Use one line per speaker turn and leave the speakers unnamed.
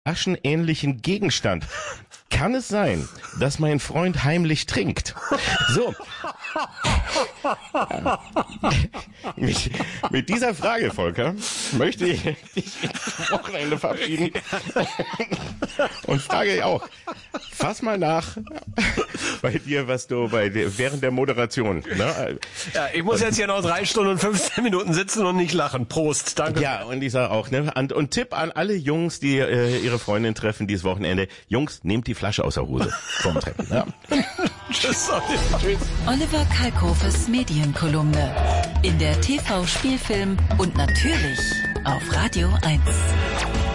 flaschenähnlichen Gegenstand. Kann es sein, dass mein Freund heimlich trinkt? So. Mit dieser Frage, Volker, möchte ich dich ins Wochenende verabschieden. Und frage auch, fass mal nach bei dir, was du während der Moderation. Ne?
Ja, ich muss jetzt hier noch 3 Stunden und 15 Minuten sitzen und nicht lachen. Prost, danke.
Ja, und ich sage auch, ne? Und Tipp an alle Jungs, die ihre Freundin treffen dieses Wochenende. Jungs, nehmt die Flasche aus der Hose vom Treffen. Ja.
Tschüss, Oliver. Tschüss.
Oliver Kalkofes Medienkolumne. In der TV, Spielfilm und natürlich auf Radio 1.